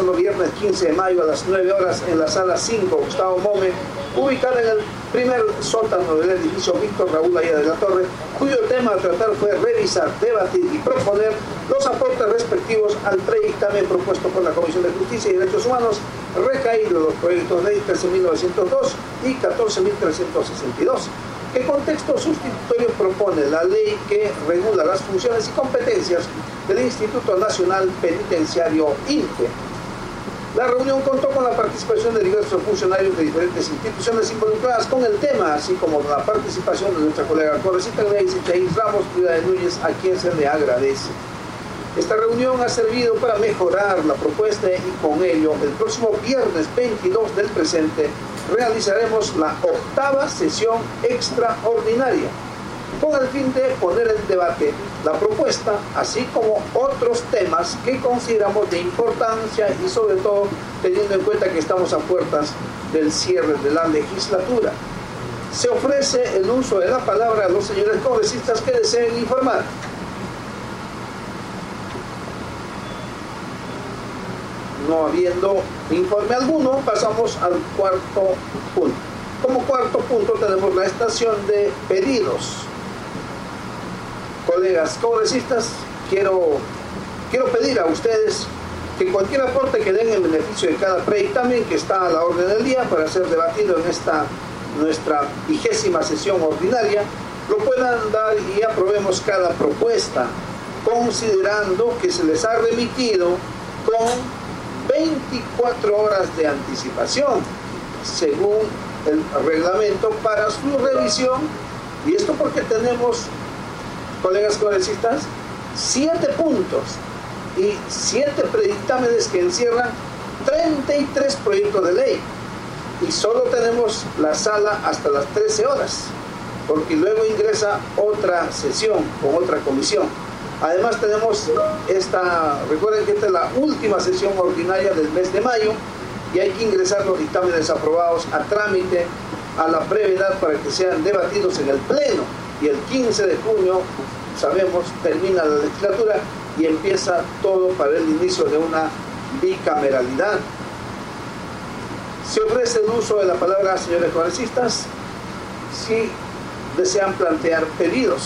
próximo viernes 15 de mayo a las 9 horas en la sala 5 Gustavo Mome, ubicada en el primer sótano del edificio Víctor Raúl Aya de la Torre, cuyo tema a tratar fue revisar, debatir y proponer los aportes respectivos al predictamen propuesto por la Comisión de Justicia y Derechos Humanos, recaído los proyectos de ley 13.902 y 14.362. ¿Qué contexto sustitutorio propone la ley que regula las funciones y competencias del Instituto Nacional Penitenciario INPE? La reunión contó con la participación de diversos funcionarios de diferentes instituciones involucradas con el tema, así como la participación de nuestra colega congresista Chais Ramos Cuida de Núñez, a quien se le agradece. Esta reunión ha servido para mejorar la propuesta y con ello el próximo viernes 22 del presente realizaremos la 8ª sesión extraordinaria con el fin de poner en debate la propuesta, así como otros temas que consideramos de importancia y sobre todo teniendo en cuenta que estamos a puertas del cierre de la legislatura. Se ofrece el uso de la palabra a los señores congresistas que deseen informar. No habiendo informe alguno, pasamos al cuarto punto. Como cuarto punto tenemos la estación de pedidos. Colegas congresistas, quiero pedir a ustedes que cualquier aporte que den en beneficio de cada predictamen que está a la orden del día para ser debatido en esta nuestra 20ª sesión ordinaria, lo puedan dar y aprobemos cada propuesta, considerando que se les ha remitido con 24 horas de anticipación, según el reglamento, para su revisión. Y esto porque tenemos, colegas congresistas, 7 puntos y 7 predictámenes que encierran 33 proyectos de ley. Y solo tenemos la sala hasta las 13 horas, porque luego ingresa otra sesión con otra comisión. Además tenemos recuerden que esta es la última sesión ordinaria del mes de mayo y hay que ingresar los dictámenes aprobados a trámite a la brevedad para que sean debatidos en el Pleno. Y el 15 de junio, sabemos, termina la legislatura y empieza todo para el inicio de una bicameralidad. Se ofrece el uso de la palabra, señores congresistas, si desean plantear pedidos.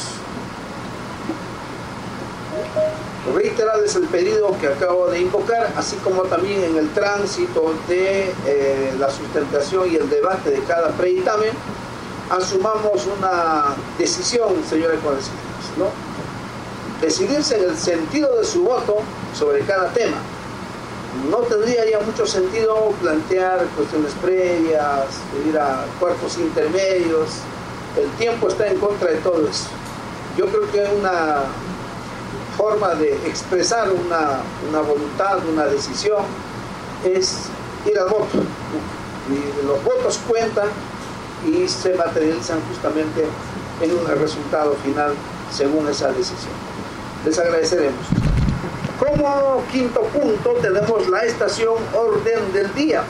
Reiterarles el pedido que acabo de invocar, así como también en el tránsito de la sustentación y el debate de cada predictamen, asumamos una decisión, señores congresistas, ¿no? Decidirse en el sentido de su voto sobre cada tema. No tendría ya mucho sentido plantear cuestiones previas, ir a cuartos intermedios. El tiempo está en contra de todo eso. Yo creo que una forma de expresar una voluntad, una decisión, es ir al voto. Y los votos cuentan y se materializan justamente en un resultado final según esa decisión. Les agradeceremos. Como quinto punto tenemos la estación orden del día.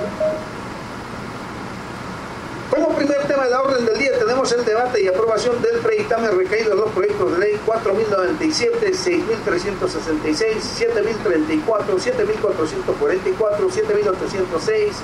Como primer tema de la orden del día tenemos el debate y aprobación del predictamen recaído en los proyectos de ley 4.097, 6.366, 7.034, 7.444, 7.806,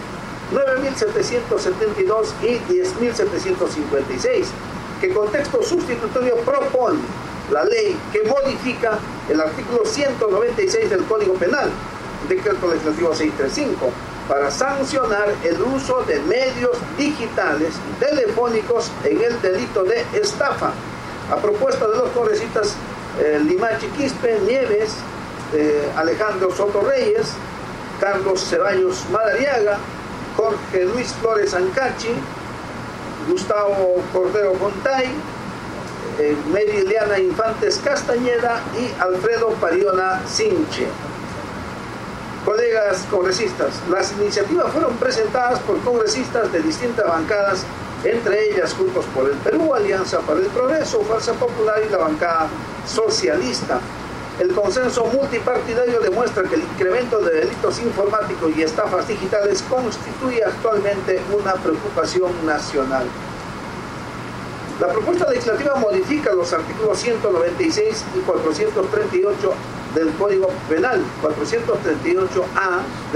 9.772 y 10.756, que con texto sustitutorio propone la ley que modifica el artículo 196 del Código Penal, decreto legislativo 635, para sancionar el uso de medios digitales y telefónicos en el delito de estafa, a propuesta de los congresistas Limachi Quispe, Nieves, Alejandro Soto Reyes, Carlos Ceballos Madariaga, Jorge Luis Flores Ancachi, Gustavo Cordero Fontay, Mary Eliana Infantes Castañeda y Alfredo Pariona Sinche. Colegas congresistas, las iniciativas fueron presentadas por congresistas de distintas bancadas, entre ellas Juntos por el Perú, Alianza para el Progreso, Fuerza Popular y la bancada socialista. El consenso multipartidario demuestra que el incremento de delitos informáticos y estafas digitales constituye actualmente una preocupación nacional. La propuesta legislativa modifica los artículos 196 y 438 del Código Penal, 438A